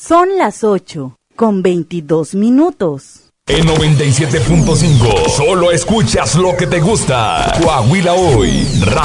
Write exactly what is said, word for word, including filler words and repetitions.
Son las ocho con veintidós minutos. En noventa y siete punto cinco, solo escuchas lo que te gusta. Coahuila Hoy, Radio.